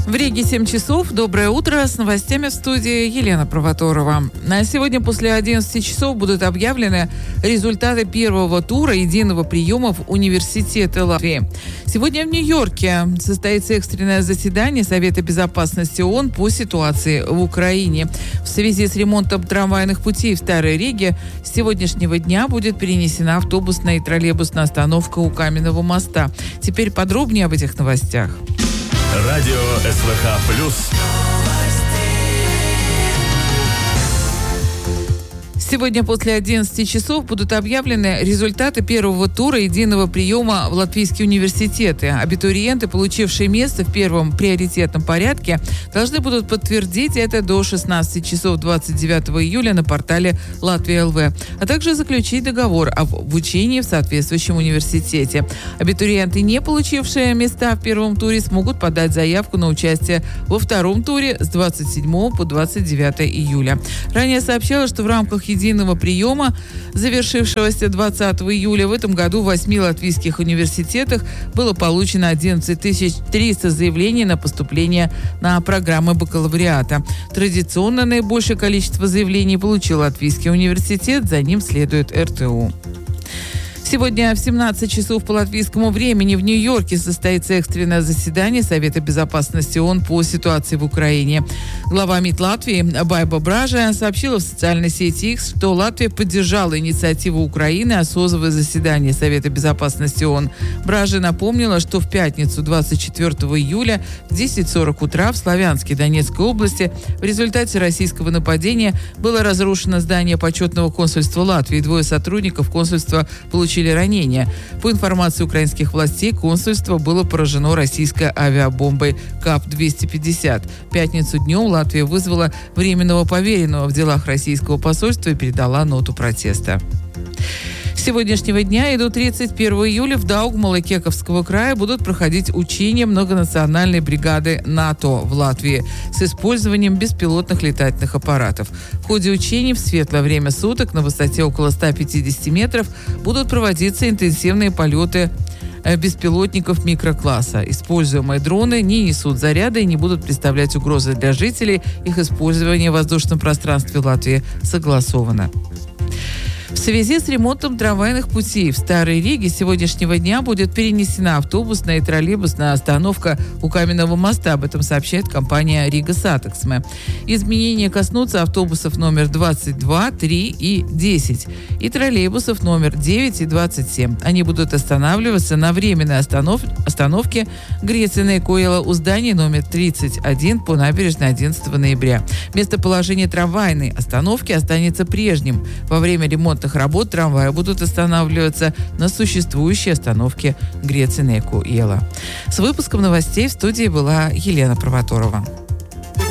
В Риге 7 часов. Доброе утро. С новостями в студии Елена Провоторова. На сегодня после 11 часов будут объявлены результаты первого тура единого приема в университеты Латвии. Сегодня в Нью-Йорке состоится экстренное заседание Совета безопасности ООН по ситуации в Украине. В связи с ремонтом трамвайных путей в Старой Риге с сегодняшнего дня будет перенесена автобусная и троллейбусная остановка у Каменного моста. Теперь подробнее об этих новостях. Радио СВХ+. Сегодня после 11 часов будут объявлены результаты первого тура единого приема в латвийские университеты. Абитуриенты, получившие место в первом приоритетном порядке, должны будут подтвердить это до 16 часов 29 июля на портале Латвия ЛВ, а также заключить договор об обучении в соответствующем университете. Абитуриенты, не получившие места в первом туре, смогут подать заявку на участие во втором туре с 27 по 29 июля. Ранее сообщалось, что в рамках единого приема, завершившегося 20 июля, в этом году в 8 латвийских университетах было получено 11 300 заявлений на поступление на программы бакалавриата. Традиционно наибольшее количество заявлений получил Латвийский университет, за ним следует РТУ. Сегодня в 17 часов по латвийскому времени в Нью-Йорке состоится экстренное заседание Совета безопасности ООН по ситуации в Украине. Глава МИД Латвии Байба Бража сообщила в социальной сети X, что Латвия поддержала инициативу Украины о созыве заседания Совета безопасности ООН. Бража напомнила, что в пятницу 24 июля в 10:40 утра в Славянске Донецкой области в результате российского нападения было разрушено здание почетного консульства Латвии. 2 сотрудников консульства получили ранения. По информации украинских властей, консульство было поражено российской авиабомбой КАП-250. В пятницу днем Латвия вызвала временного поверенного в делах российского посольства и передала ноту протеста. С сегодняшнего дня и до 31 июля в Даугавпилсе Кековского края будут проходить учения многонациональной бригады НАТО в Латвии с использованием беспилотных летательных аппаратов. В ходе учений в светлое время суток на высоте около 150 метров будут проводиться интенсивные полеты беспилотников микрокласса. Используемые дроны не несут заряда и не будут представлять угрозы для жителей. Их использование в воздушном пространстве Латвии согласовано. В связи с ремонтом трамвайных путей в Старой Риге с сегодняшнего дня будет перенесена автобусная и троллейбусная остановка у Каменного моста. Об этом сообщает компания Рига Сатексме. Изменения коснутся автобусов номер 22, 3 и 10 и троллейбусов номер 9 и 27. Они будут останавливаться на временной остановке Греция-Некуэла у здания номер 31 по набережной 11 ноября. Местоположение трамвайной остановки останется прежним. Во время ремонтных работ трамваи будут останавливаться на существующей остановке Греция-Некуэла. С выпуском новостей в студии была Елена Провоторова.